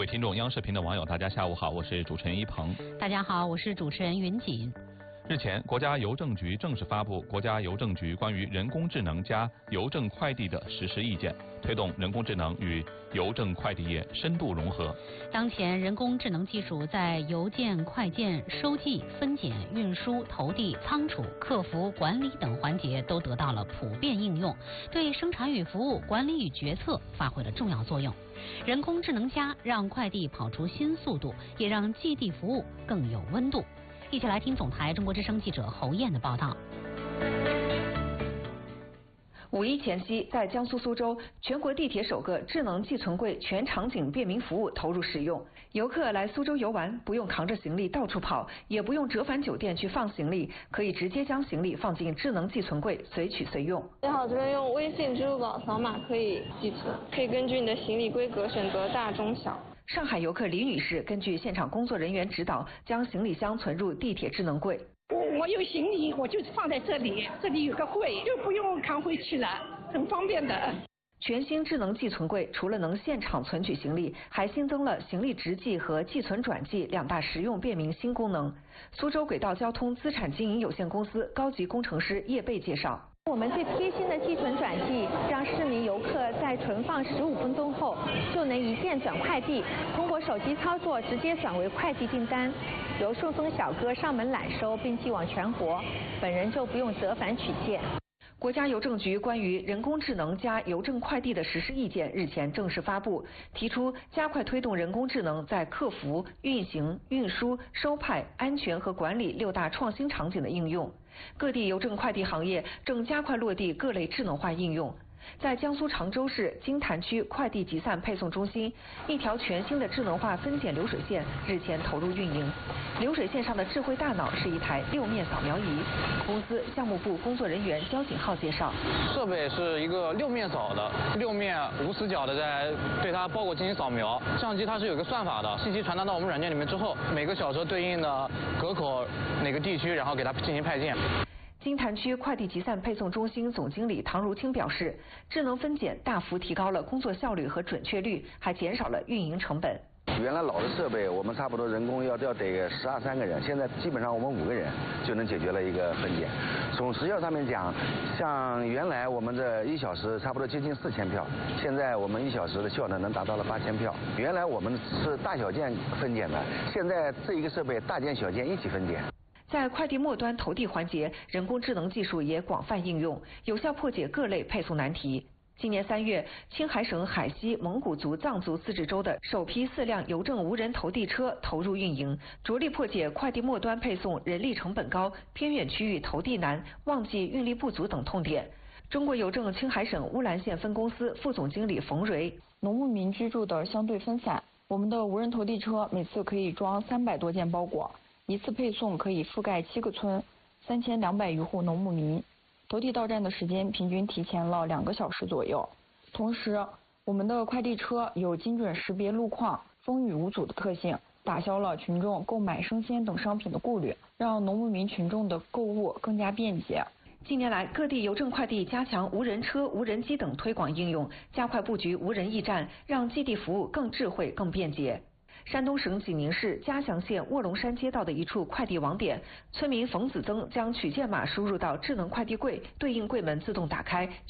听众，央视频的网友，大家下午好，我是主持人一鹏。 大家好，我是主持人云锦。 日前，国家邮政局正式发布《国家邮政局关于人工智能加邮政快递的实施意见》，推动人工智能与邮政快递业深度融合。 当前，人工智能技术在邮件、快件、收寄、分拣、运输、投递、仓储、客服、管理等环节都得到了普遍应用，对生产与服务、管理与决策发挥了重要作用。人工智能加让快递跑出新速度，也让寄递服务更有温度。一起来听总台中国之声记者侯燕的报道。 五一前夕，在江苏苏州，全国地铁首个智能寄存柜全场景便民服务投入使用。游客来苏州游玩，不用扛着行李到处跑，也不用折返酒店去放行李，可以直接将行李放进智能寄存柜，随取随用。 最好这边用微信、支付宝扫码可以寄存，可以根据你的行李规格选择大、中、小。 上海游客李女士根据现场工作人员指导，将行李箱存入地铁智能柜。 我有行李，我就放在这里，这里有个柜，就不用扛回去了，很方便的。 全新智能寄存柜除了能现场存取行李，还新增了行李直寄和寄存转寄两大实用便民新功能。苏州轨道交通资产经营有限公司高级工程师叶贝介绍。 我们最贴心的寄存转寄，让市民游客在存放15分钟后就能一键转快递，通过手机操作直接转为快递订单，由顺丰小哥上门揽收并寄往全国，本人就不用折返取件。 国家邮政局关于人工智能加邮政快递的实施意见日前正式发布，提出加快推动人工智能在客服、运行、运输、收派、安全和管理6大创新场景的应用。各地邮政快递行业正加快落地各类智能化应用。在江苏常州市金坛区快递集散配送中心，一条全新的智能化分拣流水线日前投入运营。流水线上的智慧大脑是一台6面扫描仪。公司项目部工作人员焦景浩介绍， 设备是一个6面扫的，6面无死角的在对它包裹进行扫描。相机它是有个算法的，信息传达到我们软件里面之后，每个小车对应的隔口哪个地区，然后给它进行派件。 金坛区快递集散配送中心总经理唐如清表示，智能分拣大幅提高了工作效率和准确率，还减少了运营成本。 原来老的设备我们差不多人工要得13个人，现在基本上我们5个人就能解决了一个分拣。从时效上面讲，像原来我们的1小时差不多接近4000票，现在我们1小时的效能能达到了8000票。原来我们是大小件分拣的，现在这一个设备大件小件一起分拣。 在快递末端投递环节，人工智能技术也广泛应用，有效破解各类配送难题。今年3月，青海省海西蒙古族藏族自治州的首批4辆邮政无人投递车投入运营，着力破解快递末端配送人力成本高、偏远区域投递难、旺季运力不足等痛点。中国邮政青海省乌兰县分公司副总经理冯蕊， 农牧民居住的相对分散，我们的无人投递车每次可以装300多件包裹。一次配送可以覆盖7个村，3200余户农牧民，投递到站的时间平均提前了2个小时左右。同时，我们的快递车有精准识别路况、风雨无阻的特性，打消了群众购买生鲜等商品的顾虑，让农牧民群众的购物更加便捷。 近年来，各地邮政快递加强无人车、无人机等推广应用，加快布局无人驿站，让寄递服务更智慧、更便捷。山东省济宁市嘉祥县卧龙山街道的一处快递网点，村民冯子增将取件码输入到智能快递柜，对应柜门自动打开。